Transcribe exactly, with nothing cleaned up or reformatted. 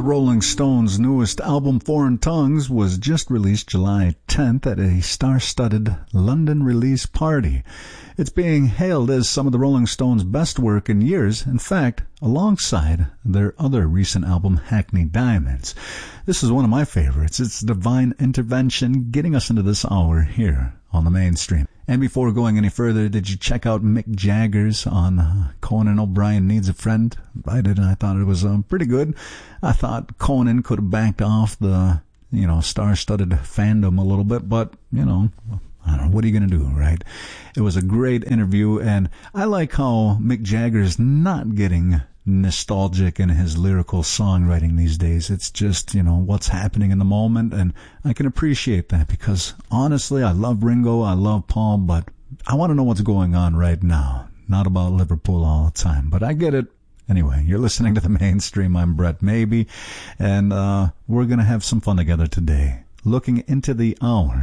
Rolling Stones' newest album, Foreign Tongues, was just released July tenth at a star-studded London release party. It's being hailed as some of the Rolling Stones' best work in years, in fact, alongside their other recent album, Hackney Diamonds. This is one of my favorites. It's Divine Intervention, getting us into this hour here on the Mainstream. And before going any further, did you check out Mick Jagger's on uh, Conan O'Brien Needs a Friend? I did, and I thought it was um, pretty good. I thought Conan could have backed off the, you know, star-studded fandom a little bit, but, you know, I don't know, what are you going to do, right? It was a great interview, and I like how Mick Jagger's not getting nostalgic in his lyrical songwriting these days. It's just, you know, what's happening in the moment, and I can appreciate that because, honestly, I love Ringo, I love Paul, but I want to know what's going on right now, not about Liverpool all the time, but I get it. Anyway, you're listening to The Mainstream. I'm Brett Maybe, and uh, we're going to have some fun together today, looking into the hour